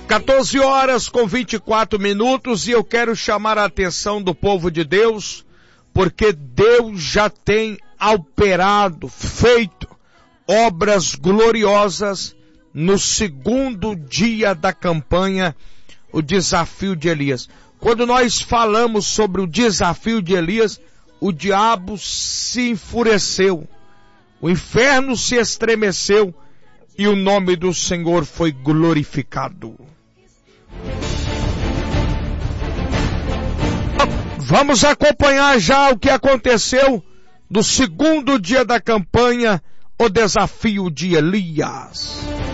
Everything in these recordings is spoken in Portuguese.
14 horas com 24 minutos e eu quero chamar a atenção do povo de Deus, porque Deus já tem operado, feito obras gloriosas no segundo dia da campanha, o desafio de Elias. Quando nós falamos sobre o desafio de Elias, o diabo se enfureceu, o inferno se estremeceu e o nome do Senhor foi glorificado. Vamos acompanhar já o que aconteceu no segundo dia da campanha, o desafio de Elias.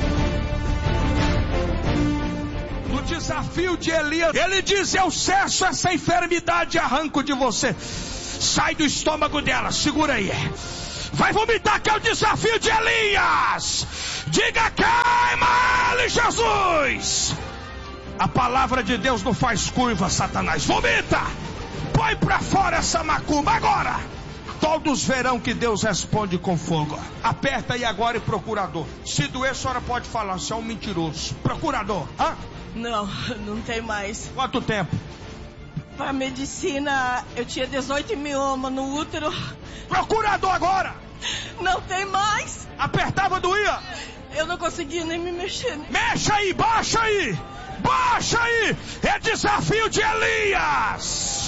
No desafio de Elias, ele diz: eu cesso essa enfermidade e arranco de você. Sai do estômago dela, segura aí. Vai vomitar, que é o desafio de Elias. Diga: queima ele, Jesus. A palavra de Deus não faz curva, Satanás. Vomita. Põe pra fora essa macumba agora. Todos verão que Deus responde com fogo. Aperta aí agora, e procurador. Se doer, a senhora pode falar, você é um mentiroso. Procurador, hã? Não tem mais. Quanto tempo? Pra medicina, eu tinha 18 mioma no útero. Procurador agora! Não tem mais. Apertava, doía? Eu não conseguia nem me mexer. Mexa aí, baixa aí! Baixa aí! É desafio de Elias!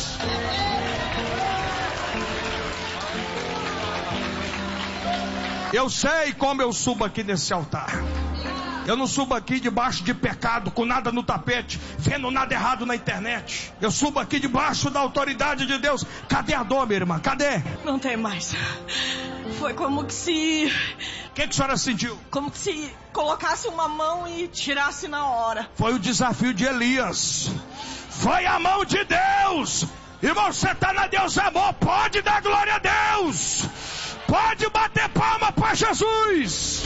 Eu sei como eu subo aqui nesse altar. Eu não subo aqui debaixo de pecado, com nada no tapete, vendo nada errado na internet. Eu subo aqui debaixo da autoridade de Deus. Cadê a dor, minha irmã? Cadê? Não tem mais. Foi como que se... O que a senhora sentiu? Como que se colocasse uma mão e tirasse na hora. Foi o desafio de Elias. Foi a mão de Deus. Irmão, você está na Deus Amor, pode dar glória a Deus. Pode bater palma para Jesus.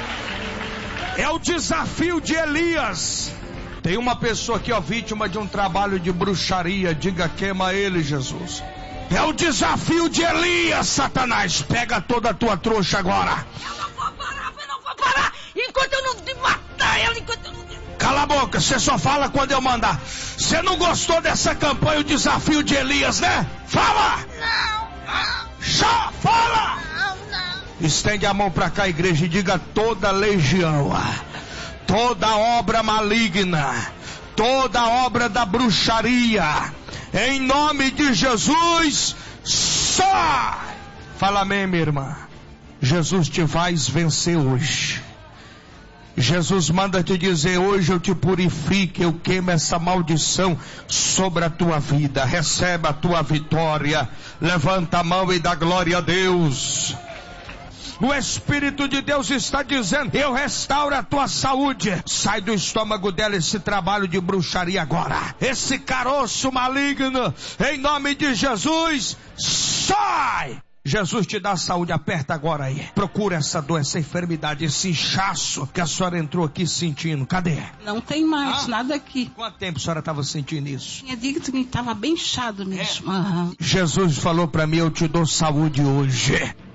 É o desafio de Elias. Tem uma pessoa aqui, ó, vítima de um trabalho de bruxaria. Diga: queima ele, Jesus. É o desafio de Elias, Satanás. Pega toda a tua trouxa agora. Eu não vou parar. Enquanto eu não matar ele, enquanto eu não... Cala a boca, você só fala quando eu mandar. Você não gostou dessa campanha, o desafio de Elias, né? Fala! Não. Já fala! Não. Estende a mão para cá, igreja, e diga: toda legião, toda obra maligna, toda obra da bruxaria, em nome de Jesus, sai! Fala amém, minha irmã. Jesus te faz vencer hoje. Jesus manda te dizer: hoje eu te purifico, eu queimo essa maldição sobre a tua vida. Recebe a tua vitória. Levanta a mão e dá glória a Deus. O Espírito de Deus está dizendo: eu restauro a tua saúde. Sai do estômago dela esse trabalho de bruxaria agora. Esse caroço maligno, em nome de Jesus, sai! Jesus te dá saúde. Aperta agora aí. Procura essa dor, essa enfermidade, esse inchaço que a senhora entrou aqui sentindo. Cadê? Não tem mais nada aqui. Quanto tempo a senhora estava sentindo isso? Tinha dia que estava bem inchado mesmo. Uhum. Jesus falou para mim: eu te dou saúde hoje.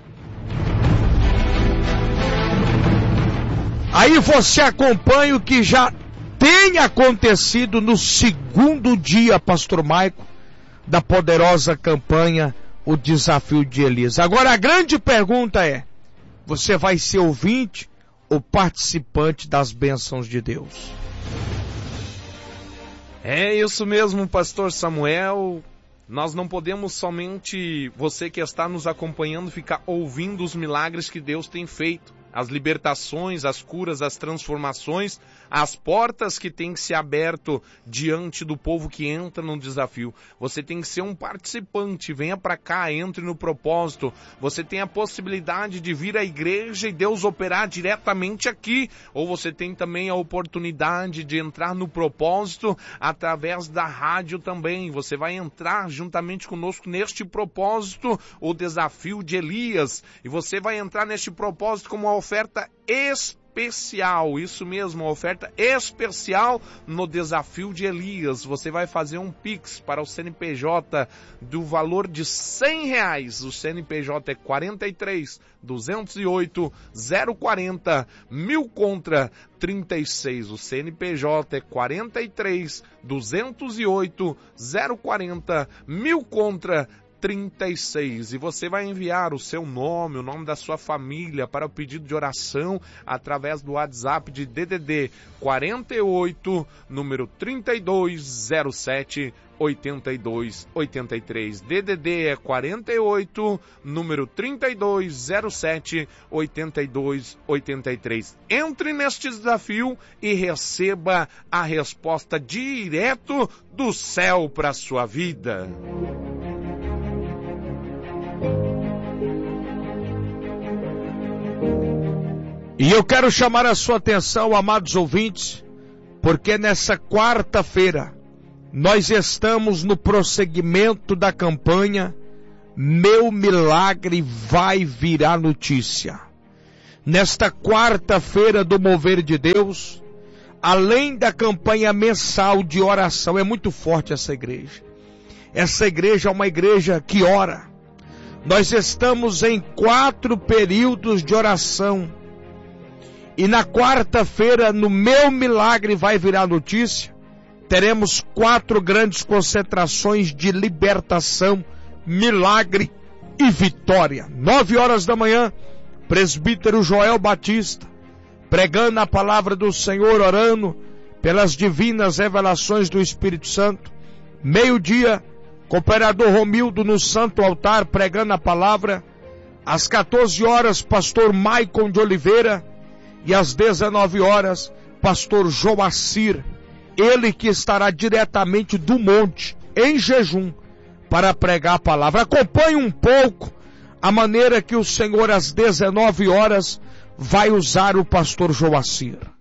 Aí você acompanha o que já tem acontecido no segundo dia, pastor Maico, da poderosa campanha, o desafio de Elias. Agora a grande pergunta é: você vai ser ouvinte ou participante das bênçãos de Deus? É isso mesmo, pastor Samuel. Nós não podemos somente, você que está nos acompanhando, ficar ouvindo os milagres que Deus tem feito. As libertações, as curas, as transformações, as portas que têm que ser abertas diante do povo que entra no desafio. Você tem que ser um participante, venha para cá, entre no propósito. Você tem a possibilidade de vir à igreja e Deus operar diretamente aqui. Ou você tem também a oportunidade de entrar no propósito através da rádio também. Você vai entrar juntamente conosco neste propósito, o desafio de Elias. E você vai entrar neste propósito como uma oferta especial especial, isso mesmo, uma oferta especial no desafio de Elias. Você vai fazer um Pix para o CNPJ do valor de R$100. O CNPJ é 43 208 040 1000 contra 36. O CNPJ é 43 208 040 1000 contra 36. E você vai enviar o seu nome, o nome da sua família para o pedido de oração através do WhatsApp de DDD 48, número 3207 8283. DDD é 48, número 3207 8283. Entre neste desafio e receba a resposta direto do céu para a sua vida. E eu quero chamar a sua atenção, amados ouvintes, porque nessa quarta-feira nós estamos no prosseguimento da campanha Meu Milagre Vai Virar Notícia. Nesta quarta-feira do Mover de Deus, além da campanha mensal de oração, é muito forte essa igreja. Essa igreja é uma igreja que ora. Nós estamos em 4 períodos de oração. E na quarta-feira, no Meu Milagre Vai Virar Notícia, teremos 4 grandes concentrações de libertação, milagre e vitória. 9 horas da manhã, presbítero Joel Batista, pregando a palavra do Senhor, orando pelas divinas revelações do Espírito Santo. Meio-dia, cooperador Romildo no Santo Altar, pregando a palavra. Às 14 horas, pastor Maicon de Oliveira. E às 19 horas, pastor Joacir, ele que estará diretamente do monte, em jejum, para pregar a palavra. Acompanhe um pouco a maneira que o Senhor, às 19 horas, vai usar o pastor Joacir.